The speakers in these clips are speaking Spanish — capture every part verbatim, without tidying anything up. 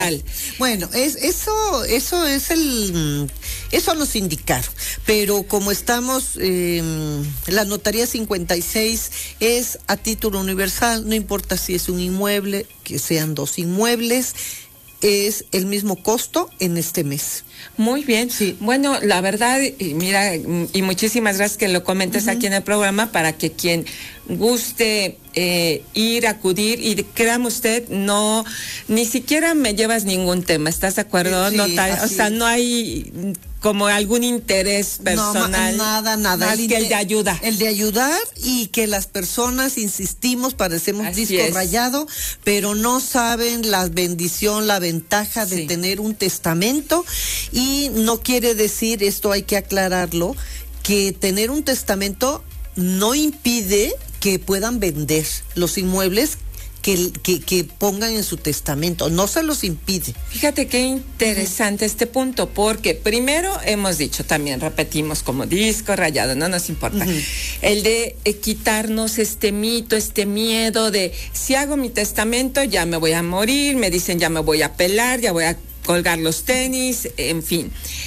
Bueno, es, eso, eso es el, eso nos indicaron, pero como estamos, eh, la notaría cincuenta y seis es a título universal, no importa si es un inmueble, que sean dos inmuebles, es el mismo costo en este mes. Muy bien. Sí. Bueno, la verdad, y mira, y muchísimas gracias que lo comentes uh-huh. aquí en el programa para que quien guste eh, ir, acudir, y créame usted, no, ni siquiera me llevas ningún tema, ¿estás de acuerdo? Sí, no, o sea, no hay como algún interés personal. No, nada, nada. Más el que el de ayuda. El de ayudar y que las personas, insistimos, parecemos Así disco es. rayado, pero no saben la bendición, la ventaja de sí. tener un testamento, y no quiere decir, esto hay que aclararlo, que tener un testamento no impide que puedan vender los inmuebles Que, que, que pongan en su testamento, no se los impide. Fíjate qué interesante uh-huh. este punto, porque primero hemos dicho, también repetimos como disco rayado, no nos importa, uh-huh. el de eh, quitarnos este mito, este miedo de si hago mi testamento ya me voy a morir, me dicen ya me voy a pelar, ya voy a colgar los tenis, en fin.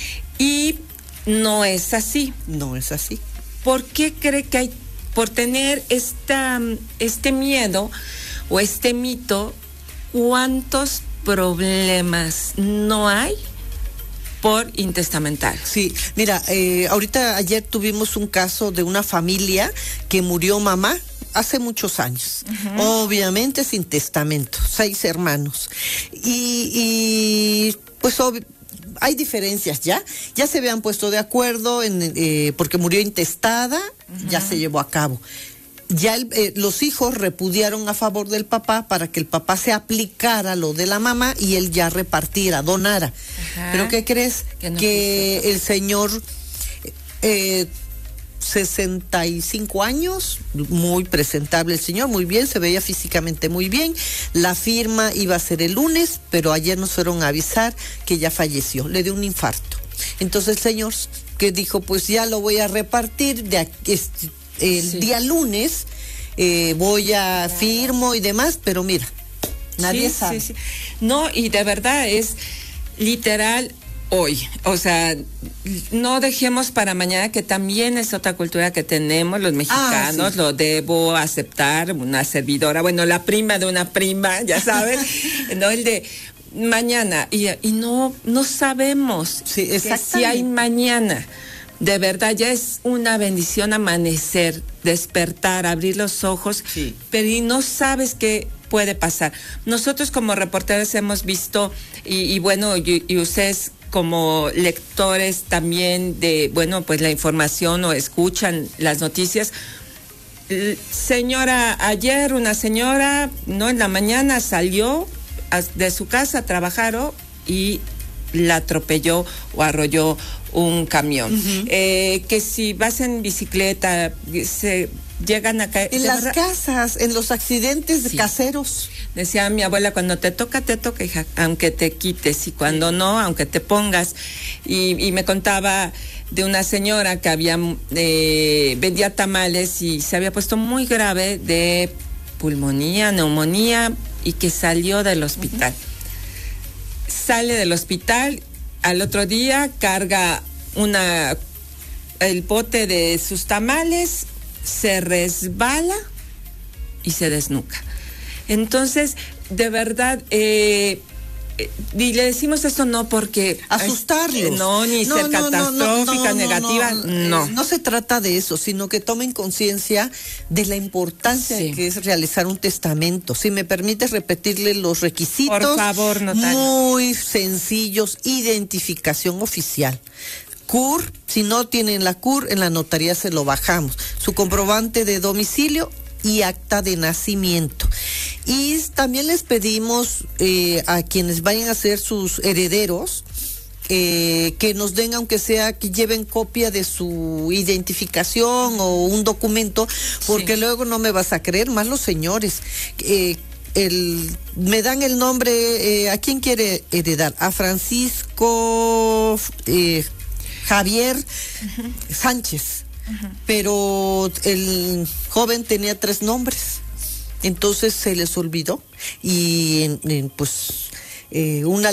Y no es así. No es así. ¿Por qué cree que hay, por tener esta, este miedo o este mito, cuántos problemas no hay por intestamentar? Sí, mira, eh, ahorita ayer tuvimos un caso de una familia que murió mamá hace muchos años, uh-huh. obviamente sin testamento, seis hermanos, y, y pues ob- hay diferencias ya, ya se habían puesto de acuerdo en, eh, porque murió intestada, uh-huh. ya se llevó a cabo. Ya el, eh, los hijos repudiaron a favor del papá para que el papá se aplicara lo de la mamá y él ya repartiera, donara. Ajá. ¿Pero qué crees? Que, no que el señor, eh, sesenta y cinco años, muy presentable el señor, muy bien, se veía físicamente muy bien. La firma iba a ser el lunes, pero ayer nos fueron a avisar que ya falleció, le dio un infarto. Entonces el señor que dijo, pues ya lo voy a repartir de aquí, este, el sí. día lunes eh, voy a firmo y demás, pero mira, nadie sí, sabe. Sí, sí. No, y de verdad es literal hoy, o sea, no dejemos para mañana, que también es otra cultura que tenemos los mexicanos, ah, sí. lo debo aceptar, una servidora, bueno, la prima de una prima, ya sabes, no, el de mañana, y, y no, no sabemos sí, que si hay mañana. De verdad, ya es una bendición amanecer, despertar, abrir los ojos, sí. pero y no sabes qué puede pasar. Nosotros como reporteros hemos visto, y, y bueno, y, y ustedes como lectores también de, bueno, pues la información o escuchan las noticias. Señora, ayer una señora, ¿no? En la mañana salió de su casa a trabajar ¿o? y la atropelló o arrolló un camión. Uh-huh. Eh, que si vas en bicicleta, se llegan a caer. En las verdad, casas, en los accidentes sí. caseros. Decía mi abuela, cuando te toca, te toca, hija, aunque te quites, y cuando sí. no, aunque te pongas. Y, y me contaba de una señora que había eh, vendía tamales y se había puesto muy grave de pulmonía, neumonía, y que salió del hospital. Uh-huh. Sale del hospital, al otro día carga una el bote de sus tamales, se resbala y se desnuca. Entonces, de verdad, eh, eh, y le decimos esto no porque asustarlos, eh, no, ni no, ser no, catastrófica, no, no, negativa, no, no. Eh, no se trata de eso, sino que tomen conciencia de la importancia sí. que es realizar un testamento. Si me permites repetirle los requisitos. Por favor, notario. Muy sencillos: identificación oficial, C U R, si no tienen la C U R, en la notaría se lo bajamos, su comprobante de domicilio y acta de nacimiento. Y también les pedimos eh, a quienes vayan a ser sus herederos eh, que nos den, aunque sea que lleven copia de su identificación o un documento, porque sí. luego no me vas a creer, más los señores. Eh, el, me dan el nombre, eh, ¿a quién quiere heredar? A Francisco eh, Javier uh-huh. Sánchez. Uh-huh. Pero el joven tenía tres nombres, entonces se les olvidó y pues eh, una